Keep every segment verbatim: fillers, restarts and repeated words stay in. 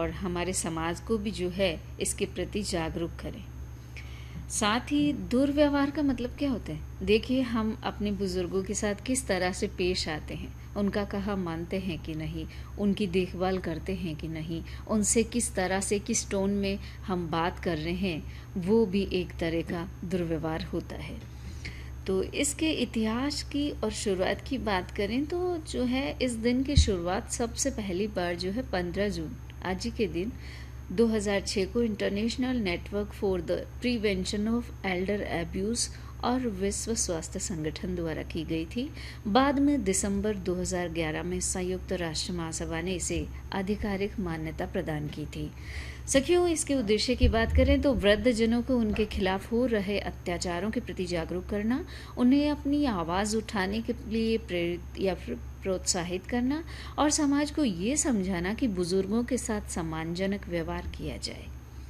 और हमारे समाज को भी जो है इसके प्रति जागरूक करें। साथ ही दुर्व्यवहार का मतलब क्या होता है? देखिए, हम अपने बुजुर्गों के साथ किस तरह से पेश आते हैं, उनका कहा मानते हैं कि नहीं, उनकी देखभाल करते हैं कि नहीं, उनसे किस तरह से किस टोन में हम बात कर रहे हैं, वो भी एक तरह का दुर्व्यवहार होता है। तो इसके इतिहास की और शुरुआत की बात करें तो जो है इस दिन की शुरुआत सबसे पहली बार जो है पंद्रह जून, आज ही के दिन दो हज़ार छह को international network for the prevention of Elder abuse और विश्व स्वास्थ्य संगठन द्वारा की गई थी। बाद में दिसंबर दो हज़ार ग्यारह में संयुक्त राष्ट्र महासभा ने इसे आधिकारिक मान्यता प्रदान की थी। सखियों, इसके उद्देश्य की बात करें तो वृद्ध जनों को उनके खिलाफ हो रहे अत्याचारों के प्रति जागरूक करना, उन्हें अपनी आवाज उठाने के लिए प्रेरित या फिर प्रोत्साहित करना और समाज को ये समझाना कि बुजुर्गों के साथ सम्मानजनक व्यवहार किया जाए।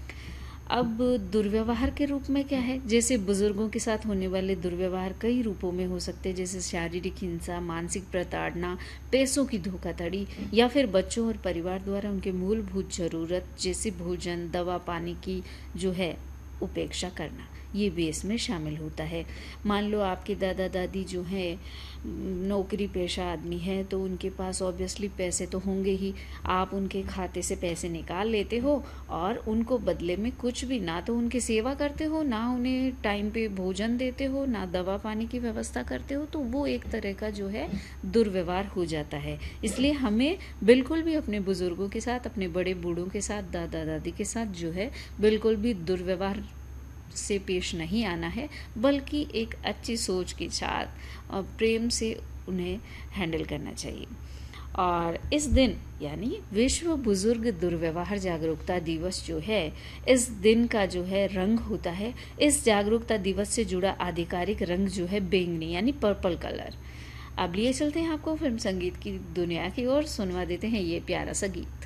अब दुर्व्यवहार के रूप में क्या है? जैसे बुजुर्गों के साथ होने वाले दुर्व्यवहार कई रूपों में हो सकते हैं, जैसे शारीरिक हिंसा, मानसिक प्रताड़ना, पैसों की धोखाधड़ी या फिर बच्चों और परिवार द्वारा उनके मूलभूत जरूरत जैसे भोजन, दवा, पानी की जो है उपेक्षा करना, ये भी इसमें शामिल होता है। मान लो आपके दादा दादी जो हैं नौकरी पेशा आदमी है, तो उनके पास ऑब्वियसली पैसे तो होंगे ही, आप उनके खाते से पैसे निकाल लेते हो और उनको बदले में कुछ भी, ना तो उनकी सेवा करते हो, ना उन्हें टाइम पे भोजन देते हो, ना दवा पानी की व्यवस्था करते हो, तो वो एक तरह का जो है दुर्व्यवहार हो जाता है। इसलिए हमें बिल्कुल भी अपने बुजुर्गों के साथ, अपने बड़े बूढ़ों के साथ, दादा दादी के साथ जो है बिल्कुल भी दुर्व्यवहार से पेश नहीं आना है, बल्कि एक अच्छी सोच के साथ और प्रेम से उन्हें हैंडल करना चाहिए। और इस दिन यानी विश्व बुजुर्ग दुर्व्यवहार जागरूकता दिवस जो है, इस दिन का जो है रंग होता है, इस जागरूकता दिवस से जुड़ा आधिकारिक रंग जो है बैंगनी यानी पर्पल कलर। अब लिए चलते हैं आपको फिल्म संगीत की दुनिया की ओर, सुनवा देते हैं ये प्यारा सा गीत।